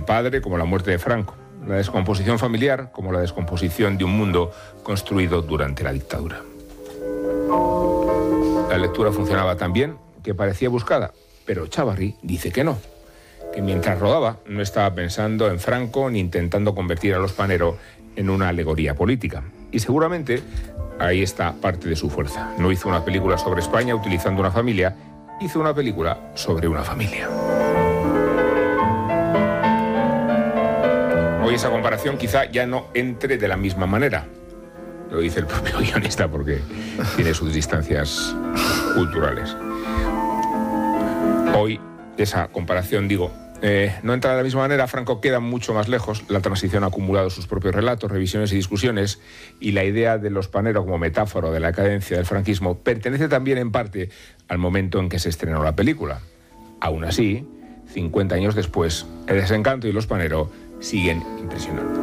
padre como la muerte de Franco, la descomposición familiar como la descomposición de un mundo construido durante la dictadura. La lectura funcionaba tan bien que parecía buscada, pero Chávarri dice que no, que mientras rodaba no estaba pensando en Franco ni intentando convertir a Los Panero en una alegoría política. Y seguramente ahí está parte de su fuerza. No hizo una película sobre España utilizando una familia, hizo una película sobre una familia. Hoy esa comparación quizá ya no entre de la misma manera. Lo dice el propio guionista porque tiene sus distancias culturales. Hoy esa comparación, no entra de la misma manera. Franco queda mucho más lejos. La transición ha acumulado sus propios relatos, revisiones y discusiones, y la idea de Los Panero como metáfora de la decadencia del franquismo pertenece también en parte al momento en que se estrenó la película. Aún así, 50 años después, El desencanto y Los Panero siguen impresionando.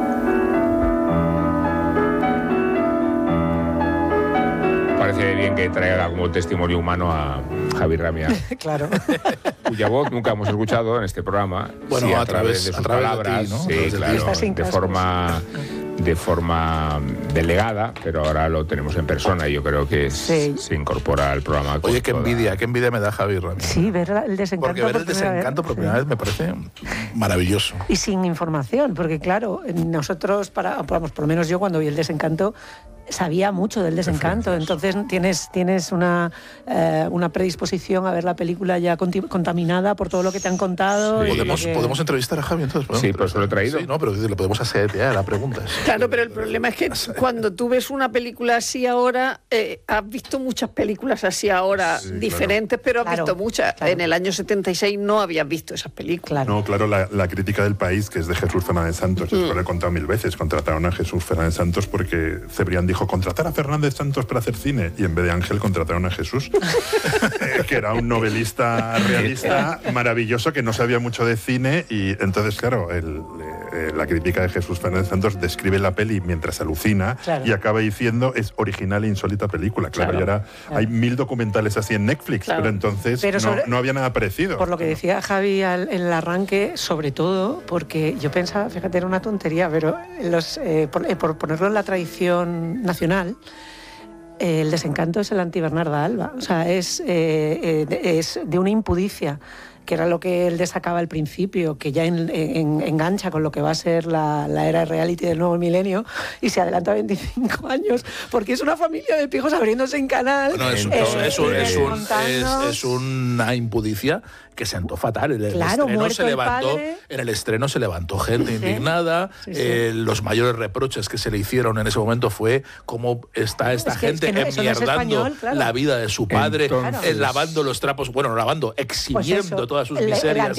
Parece bien que traiga como testimonio humano a Javi Ramia. Claro. Cuya voz nunca hemos escuchado en este programa. Bueno, sí, a través de sus palabras, de ti, ¿no? Sí, claro, de forma delegada, pero ahora lo tenemos en persona y yo creo que se incorpora al programa. Oye, qué envidia me da Javi Ramia. Sí, ver El desencanto. Porque ver El desencanto por primera vez me parece maravilloso. Y sin información, porque claro, nosotros, por lo menos yo cuando vi El desencanto, sabía mucho del desencanto, entonces tienes una predisposición a ver la película ya contaminada por todo lo que te han contado. Sí. ¿Podemos entrevistar a Javi entonces? Sí, pues lo he traído. Sí, no, pero le podemos hacer la pregunta. Claro, pero el problema es que cuando tú ves una película así ahora, has visto muchas películas así ahora diferentes, pero has visto muchas. Claro. En el año 76 no habías visto esas películas. No, claro, la crítica del País, que es de Jesús Fernández Santos, esto lo he contado 1000 veces, contrataron a Jesús Fernández Santos porque Cebrián dijo contratar a Fernández Santos para hacer cine, y en vez de Ángel contrataron a Jesús, que era un novelista realista maravilloso que no sabía mucho de cine, y entonces, claro, la crítica de Jesús Fernández Santos describe la peli mientras alucina y acaba diciendo es original e insólita película. Claro, y ahora hay 1000 documentales así en Netflix, pero entonces no había nada parecido. Por lo que decía Javi en el arranque, sobre todo, porque yo pensaba, fíjate, era una tontería, pero por ponerlo en la tradición nacional, El desencanto es el anti-Bernarda Alba, o sea, es de una impudicia, que era lo que él destacaba al principio, que ya engancha con lo que va a ser la era reality del nuevo milenio, y se adelanta 25 años, porque es una familia de pijos abriéndose en canal. Bueno, es una impudicia que sentó fatal. En el estreno se levantó gente indignada. Los mayores reproches que se le hicieron en ese momento fue cómo está esta gente enmierdando la vida de su padre, lavando los trapos, exhibiendo todas sus miserias.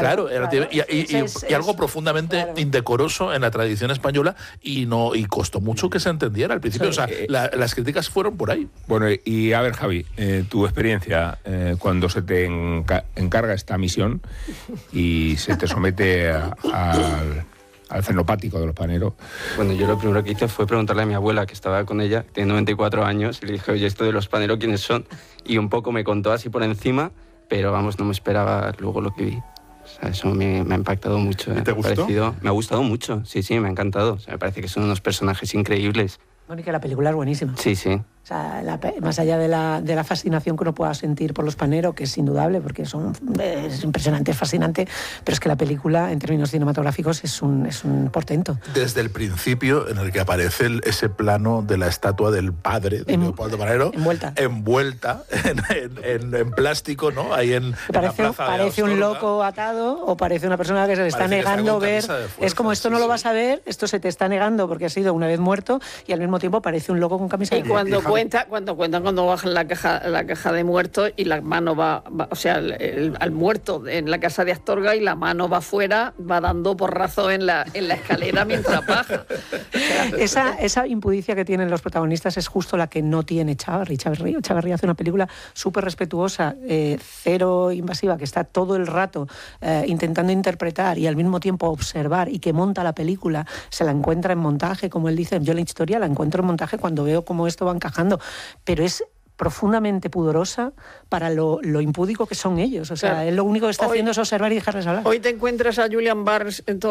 Y algo profundamente indecoroso en la tradición española, y costó mucho que se entendiera al principio. Sí. O sea, las críticas fueron por ahí. Bueno, y a ver, Javi, tu experiencia cuando se te encarga esta misión y se te somete al fenopático de Los Panero. Bueno, yo lo primero que hice fue preguntarle a mi abuela, que estaba con ella, tiene 94 años, y le dije, oye, esto de Los Panero, ¿quiénes son? Y un poco me contó así por encima, pero vamos, no me esperaba luego lo que vi. O sea, eso me ha impactado mucho. ¿Y te gustó? Me ha gustado mucho, sí, me ha encantado. O sea, me parece que son unos personajes increíbles. Bueno, y que la película es buenísima. Sí. O sea, más allá de la fascinación que uno pueda sentir por Los Panero, que es indudable, porque es impresionante, es fascinante, pero es que la película, en términos cinematográficos, es un portento. Desde el principio, en el que aparece ese plano de la estatua del padre de Leopoldo Panero, envuelta en plástico, ¿no? Ahí en la plaza parece un loco atado, o parece una persona que se le está negando ver. Es como, esto no lo vas a ver, esto se te está negando porque has sido una vez muerto, y al mismo tiempo parece un loco con camisa de cuando bajan la caja de muertos y la mano va o sea, al muerto en la casa de Astorga, y la mano va afuera, va dando porrazo en la escalera mientras baja. Esa impudicia que tienen los protagonistas es justo la que no tiene Chávarri. Chávarri hace una película súper respetuosa, cero invasiva, que está todo el rato intentando interpretar y al mismo tiempo observar, y que monta la película, se la encuentra en montaje, como él dice. Yo la historia la encuentro en montaje cuando veo cómo esto va encajando, pero es profundamente pudorosa para lo impúdico que son ellos. O sea, él lo único que está haciendo es observar y dejarles hablar. Hoy te encuentras a Julian Barnes en todo